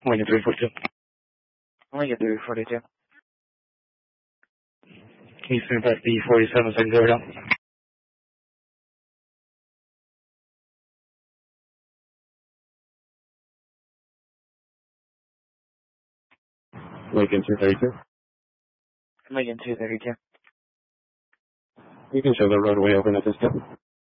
Lincoln 342. Lincoln 342. Eastern Pass B4760 down. Lincoln 232. Lincoln 232. You can show the roadway open at this time.